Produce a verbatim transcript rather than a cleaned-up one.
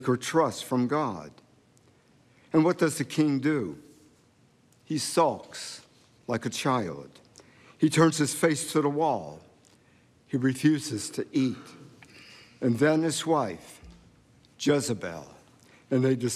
or trust from God. And what does the king do? He sulks like a child. He turns his face to the wall. He refuses to eat. And then his wife, Jezebel, and they